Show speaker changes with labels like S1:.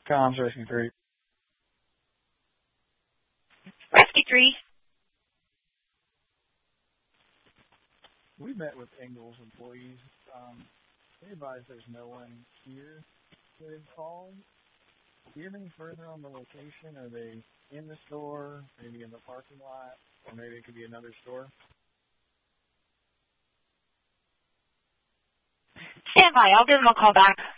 S1: Comms Rescue 3.
S2: Rescue 3.
S1: We met with Ingles employees. They advise there's no one here that is called. Do you have any further on the location? Are they in the store, maybe in the parking lot, or maybe it could be another store?
S2: Stand by. I'll give them a call back.